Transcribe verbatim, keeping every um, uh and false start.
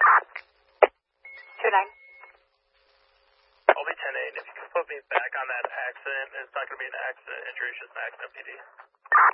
two nine. I'll be ten eight. If you can put me back on that accident, it's not going to be an accident injury, it's just an accident P D.